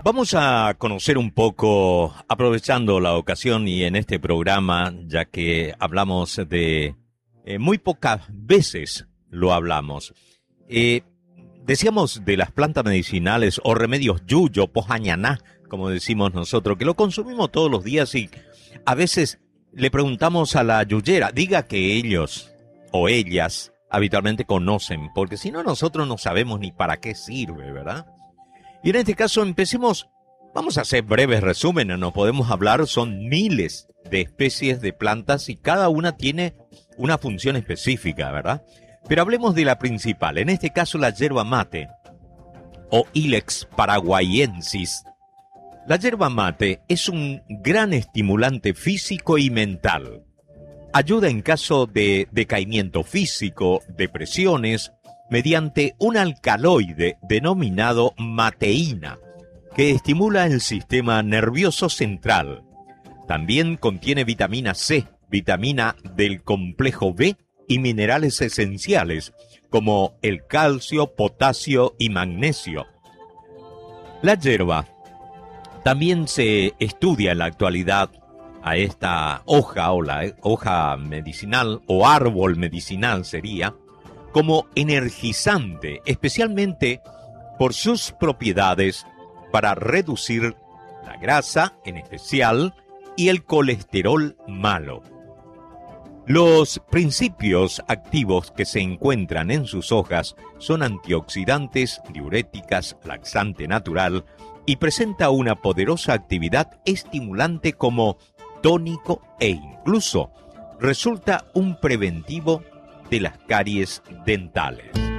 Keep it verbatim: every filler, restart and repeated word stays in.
Vamos a conocer un poco, aprovechando la ocasión y en este programa, ya que hablamos de... Eh, muy pocas veces lo hablamos. Eh, decíamos de las plantas medicinales o remedios yuyo, pojañaná, como decimos nosotros, que lo consumimos todos los días y a veces le preguntamos a la yuyera, diga que ellos o ellas habitualmente conocen, porque si no nosotros no sabemos ni para qué sirve, ¿verdad? Y en este caso empecemos, vamos a hacer breves resúmenes, no podemos hablar, son miles de especies de plantas y cada una tiene una función específica, ¿verdad? Pero hablemos de la principal, en este caso la yerba mate o Ilex paraguayensis. La yerba mate es un gran estimulante físico y mental. Ayuda en caso de decaimiento físico, depresiones, mediante un alcaloide denominado mateína, que estimula el sistema nervioso central. También contiene vitamina C, vitamina del complejo B y minerales esenciales, como el calcio, potasio y magnesio. La yerba también se estudia en la actualidad a esta hoja o la hoja medicinal o árbol medicinal sería, como energizante, especialmente por sus propiedades para reducir la grasa en especial y el colesterol malo. Los principios activos que se encuentran en sus hojas son antioxidantes, diuréticas, laxante natural y presenta una poderosa actividad estimulante como tónico e incluso resulta un preventivo de las caries dentales.